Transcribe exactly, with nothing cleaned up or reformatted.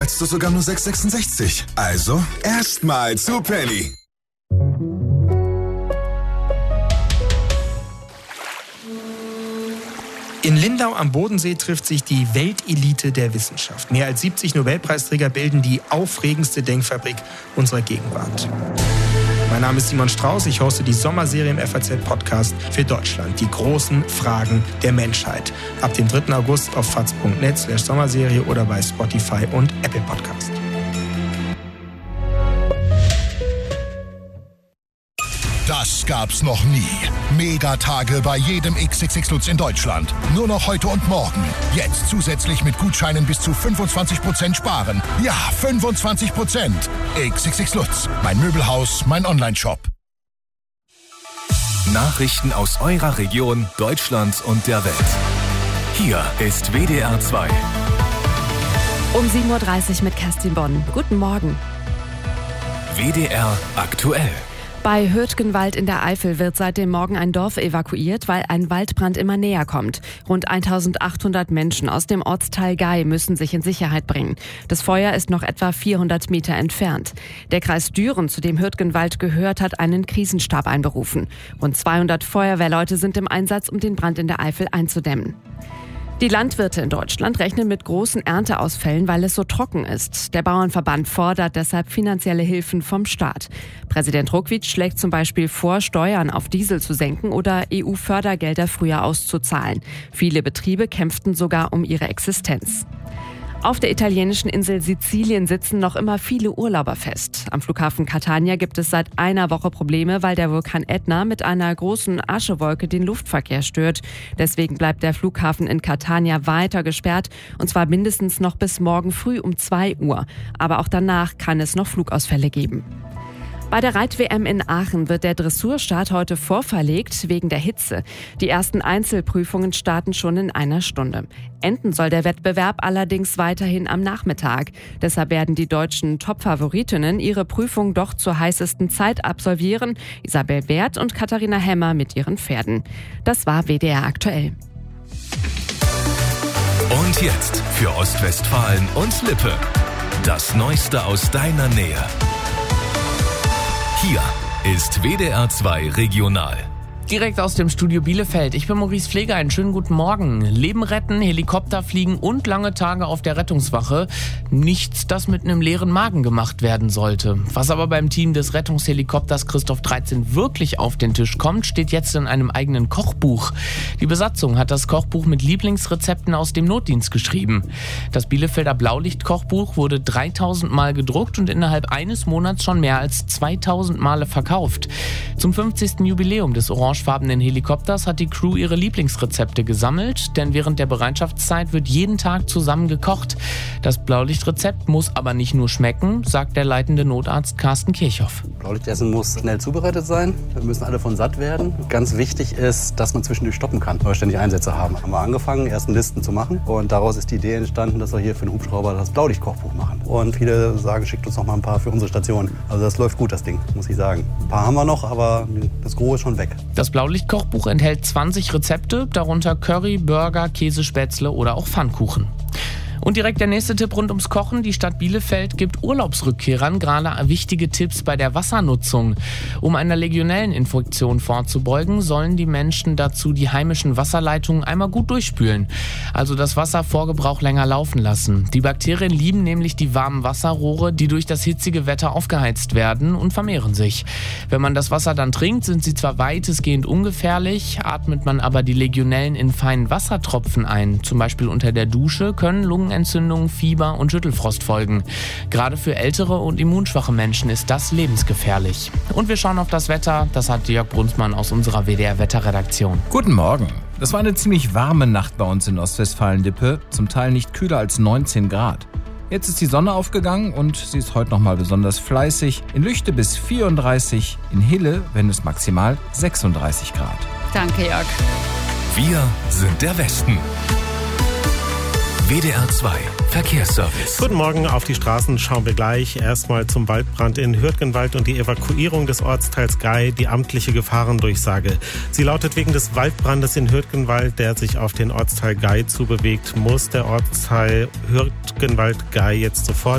zahlst du sogar nur sechs Euro sechsundsechzig. Also erstmal zu Penny. In Lindau am Bodensee trifft sich die Weltelite der Wissenschaft. Mehr als siebzig Nobelpreisträger bilden die aufregendste Denkfabrik unserer Gegenwart. Mein Name ist Simon Strauß, ich hoste die Sommerserie im F A Z-Podcast für Deutschland. Die großen Fragen der Menschheit. Ab dem dritten August auf faz punkt net slash Sommerserie oder bei Spotify und Apple Podcast. Das gab's noch nie. Megatage bei jedem X X X Lutz in Deutschland. Nur noch heute und morgen. Jetzt zusätzlich mit Gutscheinen bis zu fünfundzwanzig Prozent sparen. Ja, fünfundzwanzig Prozent. X X X Lutz. Mein Möbelhaus, mein Onlineshop. Nachrichten aus eurer Region, Deutschland und der Welt. Hier ist W D R zwei. Um sieben Uhr dreißig mit Kerstin Bonn. Guten Morgen. W D R aktuell. Bei Hürtgenwald in der Eifel wird seit dem Morgen ein Dorf evakuiert, weil ein Waldbrand immer näher kommt. Rund eintausendachthundert Menschen aus dem Ortsteil Gei müssen sich in Sicherheit bringen. Das Feuer ist noch etwa vierhundert Meter entfernt. Der Kreis Düren, zu dem Hürtgenwald gehört, hat einen Krisenstab einberufen. Rund zweihundert Feuerwehrleute sind im Einsatz, um den Brand in der Eifel einzudämmen. Die Landwirte in Deutschland rechnen mit großen Ernteausfällen, weil es so trocken ist. Der Bauernverband fordert deshalb finanzielle Hilfen vom Staat. Präsident Ruckwied schlägt zum Beispiel vor, Steuern auf Diesel zu senken oder E U-Fördergelder früher auszuzahlen. Viele Betriebe kämpften sogar um ihre Existenz. Auf der italienischen Insel Sizilien sitzen noch immer viele Urlauber fest. Am Flughafen Catania gibt es seit einer Woche Probleme, weil der Vulkan Etna mit einer großen Aschewolke den Luftverkehr stört. Deswegen bleibt der Flughafen in Catania weiter gesperrt, und zwar mindestens noch bis morgen früh um zwei Uhr. Aber auch danach kann es noch Flugausfälle geben. Bei der Reit-W M in Aachen wird der Dressurstart heute vorverlegt wegen der Hitze. Die ersten Einzelprüfungen starten schon in einer Stunde. Enden soll der Wettbewerb allerdings weiterhin am Nachmittag. Deshalb werden die deutschen Top-Favoritinnen ihre Prüfung doch zur heißesten Zeit absolvieren. Isabel Wert und Katharina Hemmer mit ihren Pferden. Das war W D R aktuell. Und jetzt für Ostwestfalen und Lippe. Das Neueste aus deiner Nähe. Hier ist W D R zwei Regional. Direkt aus dem Studio Bielefeld. Ich bin Maurice Pfleger. Einen schönen guten Morgen. Leben retten, Helikopter fliegen und lange Tage auf der Rettungswache. Nichts, das mit einem leeren Magen gemacht werden sollte. Was aber beim Team des Rettungshelikopters Christoph dreizehn wirklich auf den Tisch kommt, steht jetzt in einem eigenen Kochbuch. Die Besatzung hat das Kochbuch mit Lieblingsrezepten aus dem Notdienst geschrieben. Das Bielefelder Blaulicht-Kochbuch wurde dreitausend Mal gedruckt und innerhalb eines Monats schon mehr als zweitausend Male verkauft. Zum fünfzigsten Jubiläum des Orange orangefarbenen Helikopters hat die Crew ihre Lieblingsrezepte gesammelt, denn während der Bereitschaftszeit wird jeden Tag zusammen gekocht. Das Blaulichtrezept muss aber nicht nur schmecken, sagt der leitende Notarzt Carsten Kirchhoff. Blaulichtessen muss schnell zubereitet sein, wir müssen alle von satt werden. Ganz wichtig ist, dass man zwischendurch stoppen kann, weil wir ständig Einsätze haben. Haben wir angefangen, ersten Listen zu machen und daraus ist die Idee entstanden, dass wir hier für den Hubschrauber das Blaulicht-Kochbuch machen. Und viele sagen, schickt uns noch mal ein paar für unsere Station. Also das läuft gut, das Ding, muss ich sagen. Ein paar haben wir noch, aber das Gros ist schon weg. Das Blaulicht-Kochbuch enthält zwanzig Rezepte, darunter Curry, Burger, Käsespätzle oder auch Pfannkuchen. Und direkt der nächste Tipp rund ums Kochen. Die Stadt Bielefeld gibt Urlaubsrückkehrern gerade wichtige Tipps bei der Wassernutzung. Um einer Legionelleninfektion vorzubeugen, sollen die Menschen dazu die heimischen Wasserleitungen einmal gut durchspülen. Also das Wasser vor Gebrauch länger laufen lassen. Die Bakterien lieben nämlich die warmen Wasserrohre, die durch das hitzige Wetter aufgeheizt werden und vermehren sich. Wenn man das Wasser dann trinkt, sind sie zwar weitestgehend ungefährlich, atmet man aber die Legionellen in feinen Wassertropfen ein, zum Beispiel unter der Dusche, können Lungen Entzündungen, Fieber und Schüttelfrost folgen. Gerade für ältere und immunschwache Menschen ist das lebensgefährlich. Und wir schauen auf das Wetter. Das hat Jörg Brunsmann aus unserer W D R-Wetterredaktion. Guten Morgen. Das war eine ziemlich warme Nacht bei uns in Ostwestfalen-Lippe. Zum Teil nicht kühler als neunzehn Grad. Jetzt ist die Sonne aufgegangen und sie ist heute nochmal besonders fleißig. In Lüchte bis vierunddreißig, in Hille, wenn es maximal sechsunddreißig Grad. Danke, Jörg. Wir sind der Westen. W D R zwei Verkehrsservice. Guten Morgen, auf die Straßen schauen wir gleich. Erstmal zum Waldbrand in Hürtgenwald und die Evakuierung des Ortsteils Gei, die amtliche Gefahrendurchsage. Sie lautet: Wegen des Waldbrandes in Hürtgenwald, der sich auf den Ortsteil Gei zubewegt, muss der Ortsteil Hürtgenwald-Gei jetzt sofort